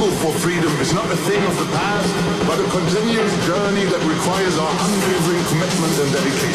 struggle for freedom is not a thing of the past, but a continuous journey that requires our unwavering commitment and dedication.